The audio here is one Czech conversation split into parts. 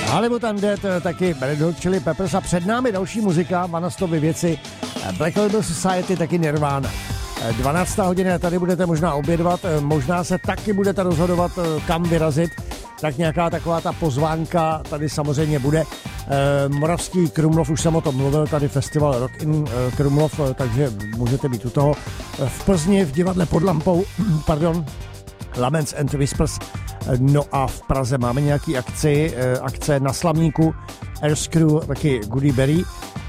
Hollywood Undead, taky Red Hot Chili Peppers a před námi další muzika, Vanastovy věci, Black Label Society, taky Nirvana. 12. hodina, tady budete možná obědvat, možná se taky budete rozhodovat, kam vyrazit, tak nějaká taková ta pozvánka tady samozřejmě bude. Moravský Krumlov, už jsem o tom mluvil, tady festival Rock in Krumlov, takže můžete být u toho. V Plzni v divadle pod lampou, Laments and Whispers. No a v Praze máme nějaký akce na Slavníku, Airscrew, taky Goody Berry,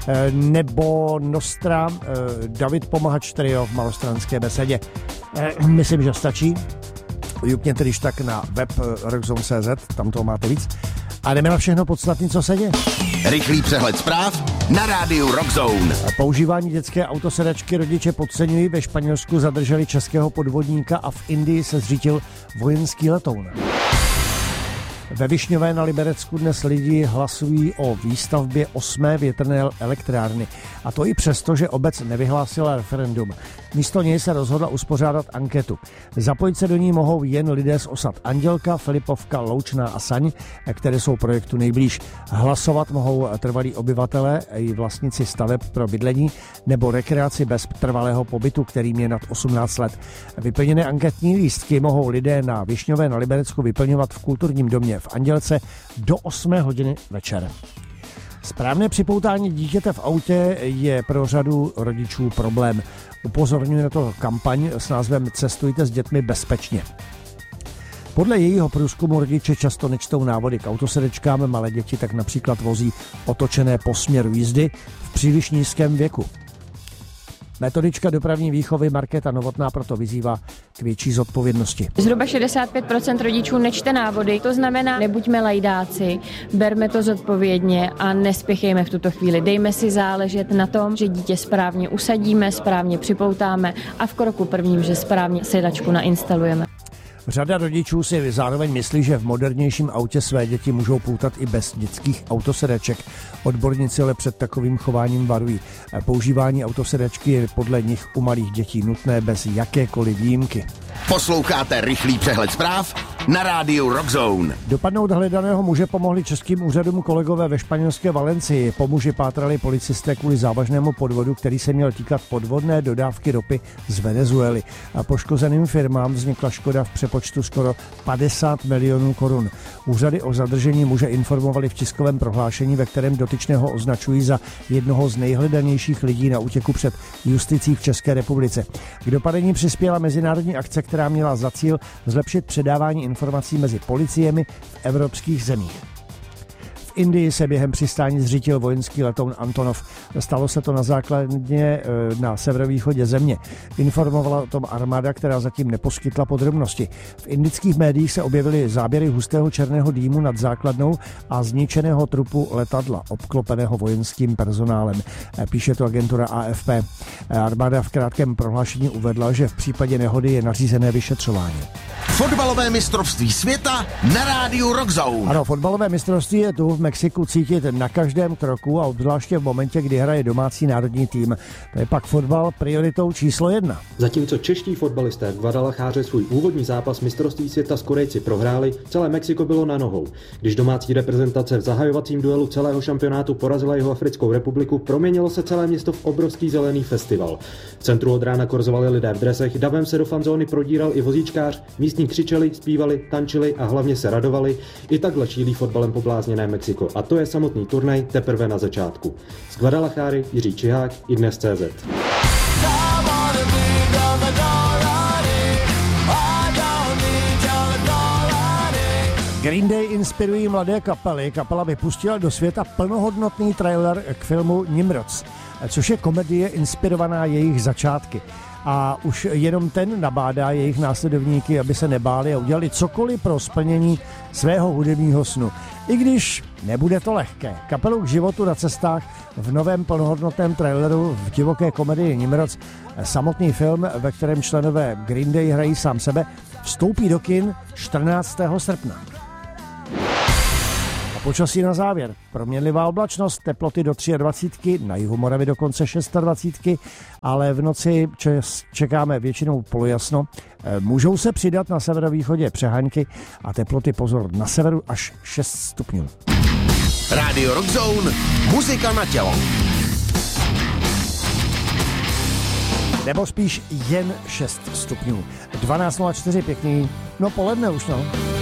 nebo Nostra, David Pomahač trio v Malostranské besedě. Myslím, že stačí. Jukněte když tak na web rockzone.cz, tam toho máte víc. A jdeme na všechno podstatné, co se děje. Rychlý přehled zpráv na rádiu Rockzone. Používání dětské autosedačky rodiče podceňují. Ve Španělsku zadrželi českého podvodníka a v Indii se zřítil vojenský letoun. Ve Višňové na Liberecku dnes lidi hlasují o výstavbě 8. větrné elektrárny. A to i přesto, že obec nevyhlásila referendum. Místo něj se rozhodla uspořádat anketu. Zapojit se do ní mohou jen lidé z osad Andělka, Filipovka, Loučná a Saň, které jsou projektu nejblíž. Hlasovat mohou trvalí obyvatelé i vlastníci staveb pro bydlení nebo rekreaci bez trvalého pobytu, kterým je nad 18 let. Vyplněné anketní lístky mohou lidé na Višňové na Liberecku vyplňovat v kulturním domě v Andělce do 8 hodiny večer. Správné připoutání dítěte v autě je pro řadu rodičů problém. Upozorňuje na to kampaň s názvem Cestujte s dětmi bezpečně. Podle jejího průzkumu rodiče často nečtou návody k autosedečkám, malé děti tak například vozí otočené po směru jízdy v příliš nízkém věku. Metodička dopravní výchovy Markéta Novotná proto vyzývá k větší zodpovědnosti. Zhruba 65% rodičů nečte návody, to znamená, nebuďme lajdáci, berme to zodpovědně a nespěchejme v tuto chvíli. Dejme si záležet na tom, že dítě správně usadíme, správně připoutáme a v kroku prvním, že správně sedačku nainstalujeme. Řada rodičů si zároveň myslí, že v modernějším autě své děti můžou poutat i bez dětských autosedaček. Odborníci ale před takovým chováním varují. Používání autosedačky je podle nich u malých dětí nutné bez jakékoliv výjimky. Posloucháte rychlý přehled zpráv na rádiu Rockzone. Dopadnout hledaného muže pomohli českým úřadům kolegové ve španělské Valencii. Po muži pátrali policisté kvůli závažnému podvodu, který se měl týkat podvodné dodávky ropy z Venezuely. A poškozeným firmám vznikla škoda v přepočtu skoro 50 milionů korun. Úřady o zadržení muže informovali v tiskovém prohlášení, ve kterém dotyčného označují za jednoho z nejhledanějších lidí na útěku před justicí v České republice. K dopadení přispěla mezinárodní akce, která měla za cíl zlepšit předávání informací mezi policiemi v evropských zemích. V Indii se během přistání zřítil vojenský letoun Antonov. Stalo se to na základně na severovýchodě země. Informovala o tom armáda, která zatím neposkytla podrobnosti. V indických médiích se objevily záběry hustého černého dýmu nad základnou a zničeného trupu letadla, obklopeného vojenským personálem. Píše to agentura AFP. Armáda v krátkém prohlášení uvedla, že v případě nehody je nařízené vyšetřování. Fotbalové mistrovství světa na rádiu Rockzone. Ano, fotbalové mistrovství je tu v Mexiku cítit na každém kroku a obzvláště v momentě, kdy hraje domácí národní tým. To je pak fotbal prioritou číslo 1. Zatímco čeští fotbalisté v Guadalajáře svůj úvodní zápas mistrovství světa s Korejci prohráli, celé Mexiko bylo na nohou. Když domácí reprezentace v zahajovacím duelu celého šampionátu porazila Jihoafrickou republiku, proměnilo se celé město v obrovský zelený festival. V centru od rána korzovali lidé v dresech, davem se do fanzóny prodíral i vozíčkář, místní křičeli, zpívali, tančili a hlavně se radovali. I takhle šílí fotbalem poblázněné Mexiko. A to je samotný turnaj teprve na začátku. Z Guadalajáry Jiří Čihák, iDnes.cz. Green Day inspirují mladé kapely. Kapela vypustila do světa plnohodnotný trailer k filmu Nimrods, což je komedie inspirovaná jejich začátky. A už jenom ten nabádá jejich následovníky, aby se nebáli a udělali cokoliv pro splnění svého hudebního snu. I když nebude to lehké. Kapelu k životu na cestách v novém plnohodnotném traileru v divoké komedii Nimrods, samotný film, ve kterém členové Green Day hrají sám sebe, vstoupí do kin 14. srpna. A počasí na závěr. Proměnlivá oblačnost, teploty do 23, na jihu Moravy dokonce 26, ale v noci čekáme většinou polojasno. Můžou se přidat na severovýchodě přehánky a teploty pozor na severu až 6 stupňů. Radio Rock Zone, muzika na tělo. Nebo spíš jen 6 stupňů. 12:04, pěkný, no poledne už, no.